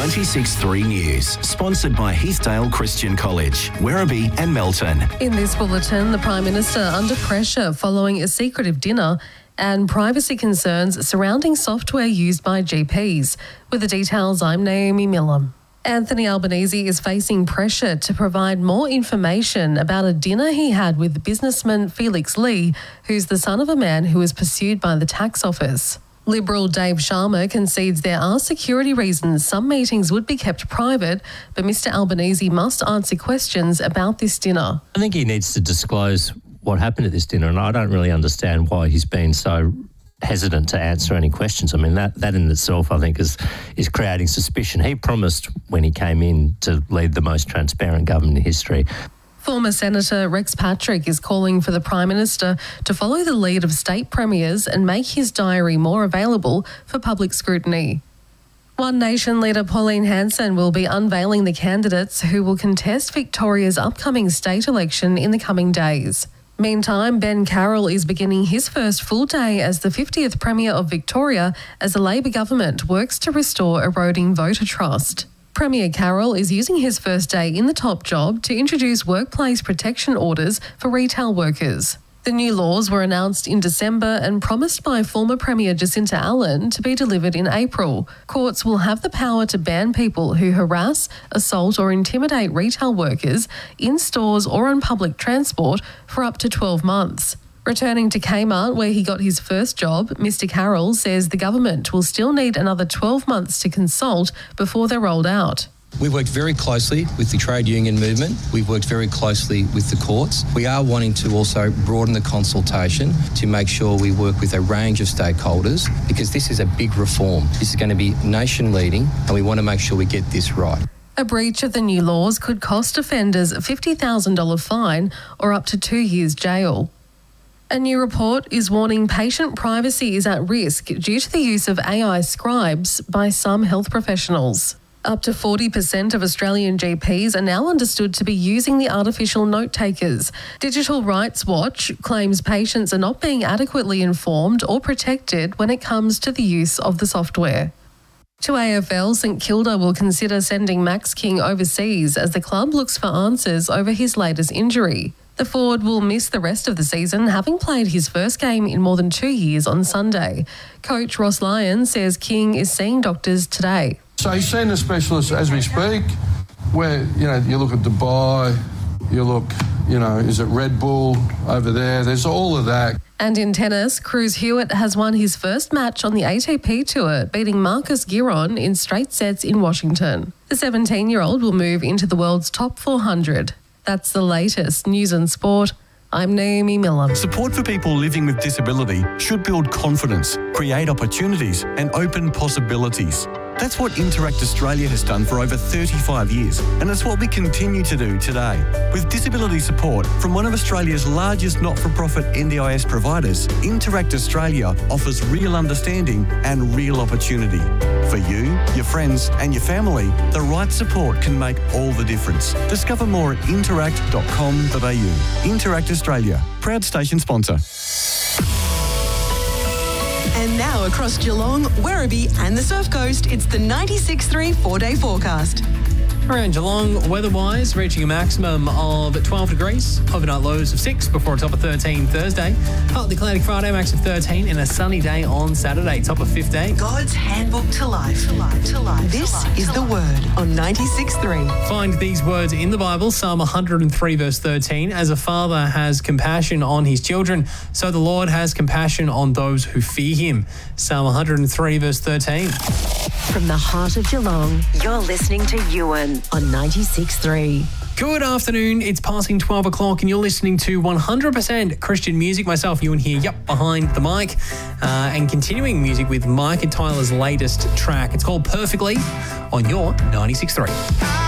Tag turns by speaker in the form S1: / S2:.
S1: 96.3 News, sponsored by Heathdale Christian College, Werribee and Melton.
S2: In this bulletin, the Prime Minister under pressure following a secretive dinner and privacy concerns surrounding software used by GPs. With the details, I'm Naomi Miller. Anthony Albanese is facing pressure to provide more information about a dinner he had with businessman Felix Lee, who's the son of a man who was pursued by the tax office. Liberal Dave Sharma concedes there are security reasons some meetings would be kept private, but Mr Albanese must answer questions about this dinner.
S3: I think he needs to disclose what happened at this dinner, and I don't really understand why he's been so hesitant to answer any questions. I mean, that in itself, I think, is creating suspicion. He promised when he came in to lead the most transparent government in history.
S2: Former Senator Rex Patrick is calling for the Prime Minister to follow the lead of state premiers and make his diary more available for public scrutiny. One Nation leader Pauline Hanson will be unveiling the candidates who will contest Victoria's upcoming state election in the coming days. Meantime, Ben Carroll is beginning his first full day as the 50th Premier of Victoria as the Labor government works to restore eroding voter trust. Premier Carroll is using his first day in the top job to introduce workplace protection orders for retail workers. The new laws were announced in December and promised by former Premier Jacinta Allen to be delivered in April. Courts will have the power to ban people who harass, assault or intimidate retail workers in stores or on public transport for up to 12 months. Returning to Kmart, where he got his first job, Mr Carroll says the government will still need another 12 months to consult before they're rolled out.
S4: We've worked very closely with the trade union movement. We've worked very closely with the courts. We are wanting to also broaden the consultation to make sure we work with a range of stakeholders, because this is a big reform. This is going to be nation leading, and we want to make sure we get this right.
S2: A breach of the new laws could cost offenders a $50,000 fine or up to 2 years jail. A new report is warning patient privacy is at risk due to the use of AI scribes by some health professionals. Up to 40% of Australian GPs are now understood to be using the artificial note takers. Digital Rights Watch claims patients are not being adequately informed or protected when it comes to the use of the software. To AFL, St Kilda will consider sending Max King overseas as the club looks for answers over his latest injury. The forward will miss the rest of the season, having played his first game in more than 2 years on Sunday. Coach Ross Lyon says King is seeing doctors today.
S5: So he's seeing a specialist as we speak, where, you look at Dubai, you look, is it Red Bull over there? There's all of that.
S2: And in tennis, Cruz Hewitt has won his first match on the ATP Tour, beating Marcus Giron in straight sets in Washington. The 17-year-old will move into the world's top 400. That's the latest news and sport. I'm Naomi Miller.
S6: Support for people living with disability should build confidence, create opportunities and open possibilities. That's what Interact Australia has done for over 35 years, and it's what we continue to do today. With disability support from one of Australia's largest not-for-profit NDIS providers, Interact Australia offers real understanding and real opportunity. For you, your friends and your family, the right support can make all the difference. Discover more at interact.com.au. Interact Australia, proud station sponsor.
S7: And now across Geelong, Werribee and the Surf Coast, it's the 96.3 4-day forecast.
S8: Around Geelong, weather-wise, reaching a maximum of 12 degrees, overnight lows of 6 before a top of 13 Thursday, partly cloudy Friday, max of 13, and a sunny day on Saturday, top of 15.
S7: God's handbook to life. This is the word on 96.3.
S8: Find these words in the Bible, Psalm 103 verse 13. As a father has compassion on his children, so the Lord has compassion on those who fear him. Psalm 103 verse 13.
S9: From the heart of Geelong, you're listening to Ewan on 96.3.
S8: Good afternoon. It's passing 12 o'clock and you're listening to 100% Christian music. Myself, Ewan here, behind the mic. And continuing music with Mike and Tyler's latest track. It's called Perfectly on your 96.3.